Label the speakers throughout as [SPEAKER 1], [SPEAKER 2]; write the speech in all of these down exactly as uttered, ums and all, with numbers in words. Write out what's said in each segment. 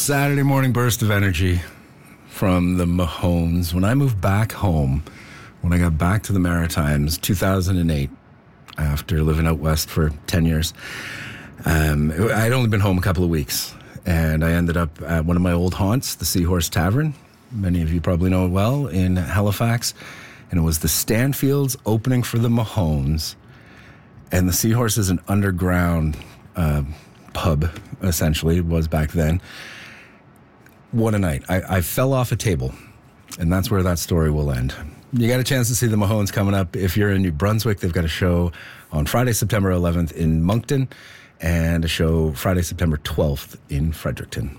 [SPEAKER 1] Saturday morning burst of energy from the Mahones. When I moved back home, when I got back to the Maritimes, two thousand eight, after living out west for ten years, um, I'd only been home a couple of weeks, and I ended up at one of my old haunts, the Seahorse Tavern. Many of you probably know it well, in Halifax. And it was the Stanfields opening for the Mahones. And the Seahorse is an underground uh, pub, essentially, it was back then. What a night. I, I fell off a table, and that's where that story will end. You got a chance to see the Mahones coming up. If you're in New Brunswick, they've got a show on Friday, September eleventh in Moncton, and a show Friday, September twelfth in Fredericton.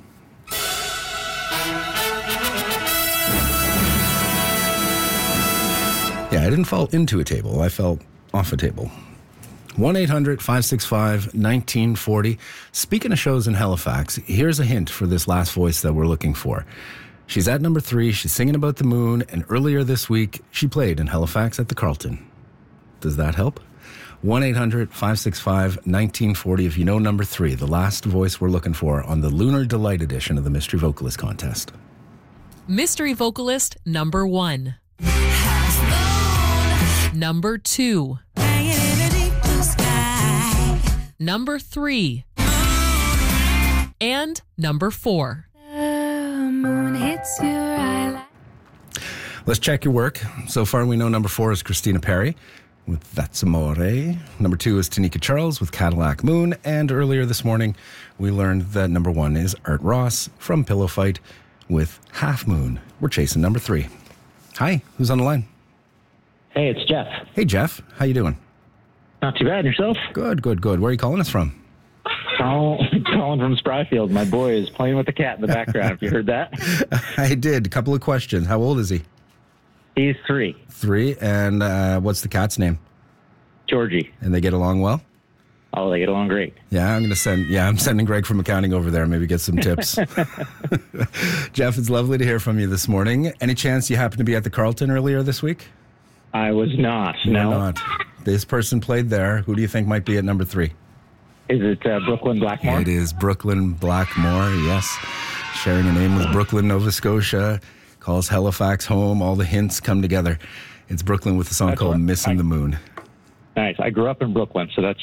[SPEAKER 1] Yeah, I didn't fall into a table. I fell off a table. one eight hundred five six five one nine four zero. Speaking of shows in Halifax, here's a hint for this last voice that we're looking for. She's at number three. She's singing about the moon. And earlier this week, she played in Halifax at the Carlton. Does that help? one eight hundred five six five one nine four zero if you know number three, the last voice we're looking for on the Lunar Delight edition of the Mystery Vocalist Contest.
[SPEAKER 2] Mystery Vocalist number one. Number two. Number three. And number four.
[SPEAKER 1] Let's check your work. So far we know number four is Christina Perri with That's Amore. Number two is Tanika Charles with Cadillac Moon. And earlier this morning we learned that number one is Art Ross from Pillow Fight with Half Moon. We're chasing number three. Hi, who's on the line?
[SPEAKER 3] Hey, it's Jeff.
[SPEAKER 1] Hey, Jeff. How you doing?
[SPEAKER 3] Not too bad. Yourself?
[SPEAKER 1] Good, good, good. Where are you calling us from?
[SPEAKER 3] Call, calling from Spryfield. My boy is playing with the cat in the background. Have you heard that?
[SPEAKER 1] I did. A couple of questions. How old is he?
[SPEAKER 3] He's three.
[SPEAKER 1] Three. And uh, what's the cat's name?
[SPEAKER 3] Georgie.
[SPEAKER 1] And they get along well?
[SPEAKER 3] Oh, they get along great.
[SPEAKER 1] Yeah, I'm going to send, yeah, I'm sending Greg from accounting over there. Maybe get some tips. Jeff, it's lovely to hear from you this morning. Any chance you happened to be at the Carlton earlier this week?
[SPEAKER 3] I was not.
[SPEAKER 1] You're
[SPEAKER 3] no.
[SPEAKER 1] not. This person played there. Who do you think might be at number three?
[SPEAKER 3] Is it uh, Brooklyn Blackmore?
[SPEAKER 1] It is Brooklyn Blackmore, yes. Sharing a name with Brooklyn, Nova Scotia. Calls Halifax home. All the hints come together. It's Brooklyn with a song
[SPEAKER 3] That's
[SPEAKER 1] called
[SPEAKER 3] what,
[SPEAKER 1] Missing
[SPEAKER 3] I,
[SPEAKER 1] the Moon.
[SPEAKER 3] Nice. I grew up in Brooklyn, so that's